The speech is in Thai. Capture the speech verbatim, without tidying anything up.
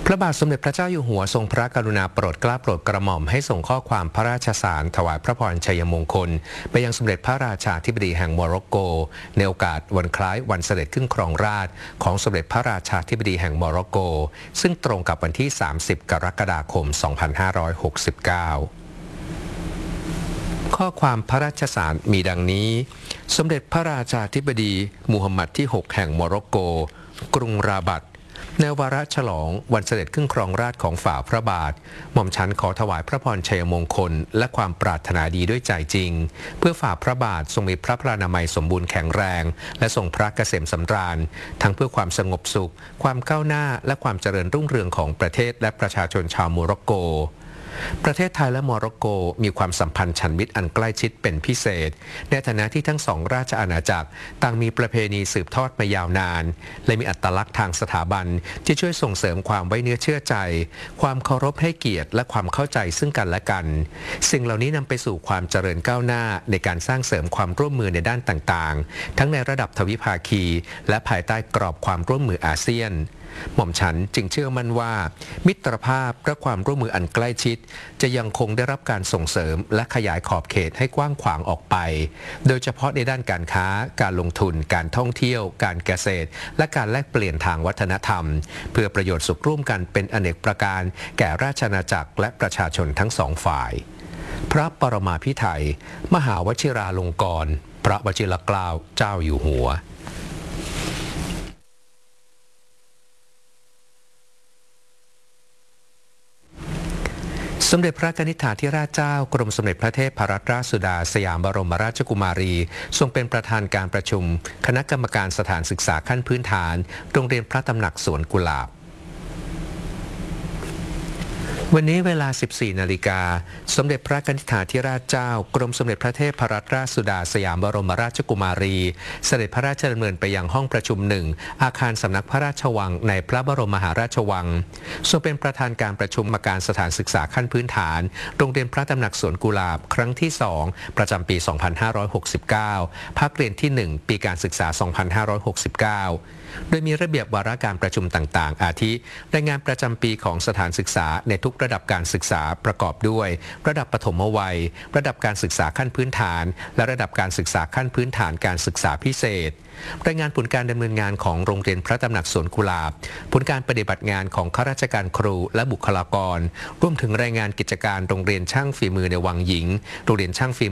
พระบาทสมเด็จพระเจ้าอยู่หัวทรงพระกรุณาโปรดเกล้าโปรดกระหม่อมให้ส่งข้อความพระราชสารถวายพระพรชัยมงคลไปยังสมเด็จพระราชาธิบดีแห่งโมร็อกโกในโอกาสวันคล้ายวันเสด็จขึ้นครองราชย์ของสมเด็จพระราชาธิบดีแห่งโมร็อกโกซึ่งตรงกับวันที่สามสิบกรกฎาคมสองพันห้าร้อยหกสิบเก้าข้อความพระราชสารมีดังนี้สมเด็จพระราชาธิบดีมูฮัมหมัดที่หกแห่งโมร็อกโกกรุงราบัตในวาระฉลองวันเสด็จขึ้นครองราชย์ของฝ่าพระบาทหม่อมฉันขอถวายพระพรชัยมงคลและความปรารถนาดีด้วยใจจริงเพื่อฝ่าพระบาททรงมีพระพลานามัยสมบูรณ์แข็งแรงและทรงพระเกษมสำราญทั้งเพื่อความสงบสุขความก้าวหน้าและความเจริญรุ่งเรืองของประเทศและประชาชนชาวโมร็อกโกประเทศไทยและโมร็อกโกมีความสัมพันธ์ฉันมิตรอันใกล้ชิดเป็นพิเศษในฐานะที่ทั้งสองราชอาณาจักรต่างมีประเพณีสืบทอดมายาวนานและมีอัตลักษณ์ทางสถาบันที่ช่วยส่งเสริมความไว้เนื้อเชื่อใจความเคารพให้เกียรติและความเข้าใจซึ่งกันและกันสิ่งเหล่านี้นำไปสู่ความเจริญก้าวหน้าในการสร้างเสริมความร่วมมือในด้านต่างๆทั้งในระดับทวิภาคีและภายใต้กรอบความร่วมมืออาเซียนหม่อมฉันจึงเชื่อมั่นว่ามิตรภาพและความร่วมมืออันใกล้ชิดจะยังคงได้รับการส่งเสริมและขยายขอบเขตให้กว้างขวางออกไปโดยเฉพาะในด้านการค้าการลงทุนการท่องเที่ยวการเกษตรและการแลกเปลี่ยนทางวัฒนธรรมเพื่อประโยชน์สุขร่วมกันเป็นอเนกประการแก่ราชอาณาจักรและประชาชนทั้งสองฝ่ายพระปรมาภิไธยมหาวชิราลงกรณ์พระวชิรเกล้าเจ้าอยู่หัวสมเด็จพระกนิษฐาธิราชเจ้ากรมสมเด็จพระเทพรัตนราชสุดาสยามบรมราชกุมารีทรงเป็นประธานการประชุมคณะกรรมการสถานศึกษาขั้นพื้นฐานโรงเรียนพระตำหนักสวนกุหลาบวันนี้เวลา สิบสี่ นาฬิกาสมเด็จพระกนิษฐาธิราชเจ้ากรมสมเด็จพระเทพรัตนราชสุดาสยามบรมราชกุมารีเสด็จพระราชดำเนินไปยังห้องประชุมหนึ่งอาคารสำนักพระราชวังในพระบรมมหาราชวังทรงเป็นประธานการประชุมกรรมการสถานศึกษาขั้นพื้นฐานโรงเรียนพระตำหนักสวนกุหลาบครั้งที่สองประจำปี สองพันห้าร้อยหกสิบเก้า ภาคเรียนที่หนึ่งปีการศึกษา สองพันห้าร้อยหกสิบเก้าโดยมีระเบียบวาระการประชุมต่างๆอาทิรายงานประจำปีของสถานศึกษาในทุกระดับการศึกษาประกอบด้วยระดับปฐมวัยระดับการศึกษาขั้นพื้นฐานและระดับการศึกษาขั้นพื้นฐานการศึกษาพิเศษรายงานผลการดำเนินงานของโรงเรียนพระตำหนักสวนกุหลาบผลการปฏิบัติงานของข้าราชการครูและบุคลากรรวมถึงรายงานกิจการโรงเรียนช่างฝีมือในวังหญิงโรงเรียนช่างฝี